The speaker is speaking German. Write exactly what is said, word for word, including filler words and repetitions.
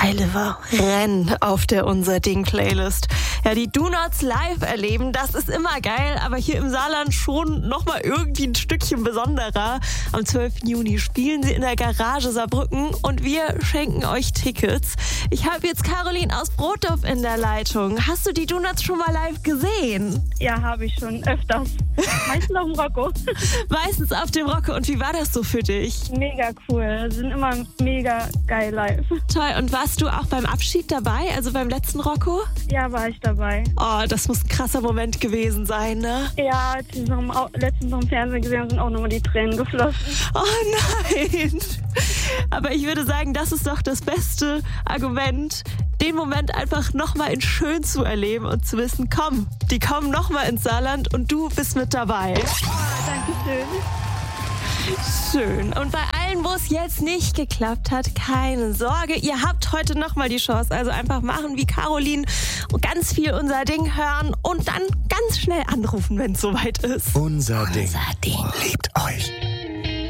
Liver, renn auf der Unser Ding Playlist. Ja, die Do-Nots live erleben, das ist immer geil, aber hier im Saarland schon nochmal irgendwie ein Stückchen besonderer. Am zwölften Juni spielen sie in der Garage Saarbrücken und wir schenken euch Tickets. Ich habe jetzt Caroline aus Brotdorf in der Leitung. Hast du die Do-Nots schon mal live gesehen? Ja, habe ich schon öfters. Meistens auf dem Rocco. Meistens auf dem Rocco. Und wie war das so für dich? Mega cool. Sind immer mega geil live. Toll. Und warst du auch beim Abschied dabei, also beim letzten Rocco? Ja, war ich dabei. Oh, das muss ein krasser Moment gewesen sein, ne? Ja, als ich noch im, letztens noch im Fernsehen gesehen habe, sind auch nochmal die Tränen geflossen. Oh nein! Aber ich würde sagen, das ist doch das beste Argument, den Moment einfach nochmal in schön zu erleben und zu wissen, komm, die kommen nochmal ins Saarland und du bist mit dabei. Oh, danke schön. Schön. Und bei allen, wo es jetzt nicht geklappt hat, keine Sorge. Ihr habt heute nochmal die Chance. Also einfach machen wie Caroline und ganz viel Unser Ding hören und dann ganz schnell anrufen, wenn es soweit ist. Unser Ding. Unser Ding. Liebt euch.